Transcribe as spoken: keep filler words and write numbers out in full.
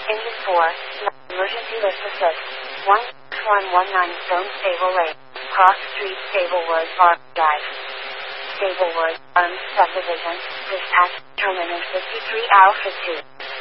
Engine four, emergency list assist. one six one one nine Stone Stable Lane, Cross Street, Sablewood, Bar Drive. Sablewood, Arms Subdivision, dispatch, terminus fifty-three Alpha two.